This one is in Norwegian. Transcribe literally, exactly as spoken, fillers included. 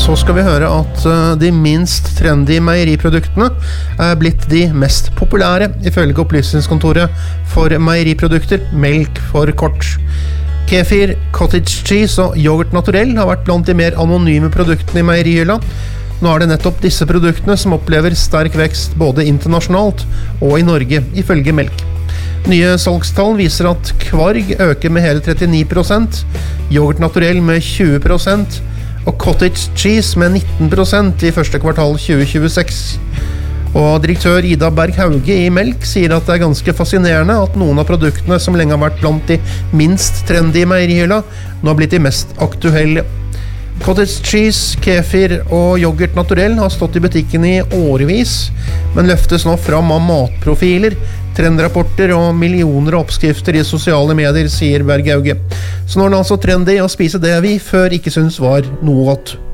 så skal vi høre at de minst trendy meieriproduktene er blitt de mest populære, ifølge opplysningskontoret for meieriprodukter, melk for kort. Kefir, cottage cheese og yoghurt naturell har vært blant de mer anonyme produktene i meierihylla. Nå er det nettopp disse produktene som opplever sterk vekst både internasjonalt og i Norge, ifølge melk. Nye salgstall viser at kvarg øker med hele trettini prosent, yoghurt naturell med tjue prosent og cottage cheese med nitten prosent i første kvartal tjue tjueseks. Og direktør Ida Berg Hauge i Melk sier at det er ganske fascinerende at noen av produktene som lenge har vært blant de minst trendy i meierihylla, nå har blitt de mest aktuelle. Cottage cheese, kefir og yoghurt naturell har stått i butikken i årevis, men løftes nå fram av matprofiler, trendrapporter og millioner av oppskrifter i sosiale medier, sier Berg Hauge. Så nå er det altså trendy å spise det vi før ikke synes var noe godt.